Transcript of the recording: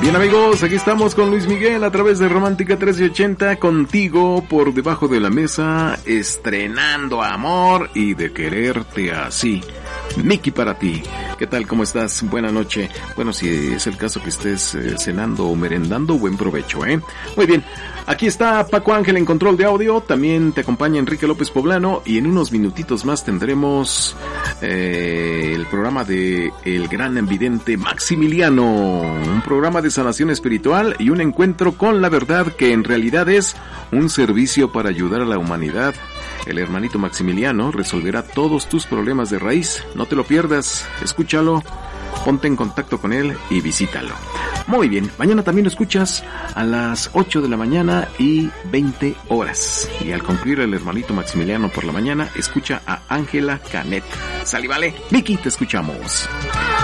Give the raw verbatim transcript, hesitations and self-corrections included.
Bien amigos, aquí estamos con Luis Miguel a través de Romántica trece ochenta, contigo por debajo de la mesa, estrenando amor y de quererte así. Miki para ti. ¿Qué tal? ¿Cómo estás? Buena noche. Bueno, si es el caso que estés eh, cenando o merendando, buen provecho, ¿eh? Muy bien. Aquí está Paco Ángel en control de audio. También te acompaña Enrique López Poblano. Y en unos minutitos más tendremos eh, el programa de el gran vidente Maximiliano. Un programa de sanación espiritual y un encuentro con la verdad que en realidad es un servicio para ayudar a la humanidad. El hermanito Maximiliano resolverá todos tus problemas de raíz. No te lo pierdas, escúchalo, ponte en contacto con él y visítalo. Muy bien, mañana también lo escuchas a las ocho de la mañana y veinte horas. Y al concluir el hermanito Maximiliano por la mañana, escucha a Ángela Canet. Sale, vale. Miki, te escuchamos.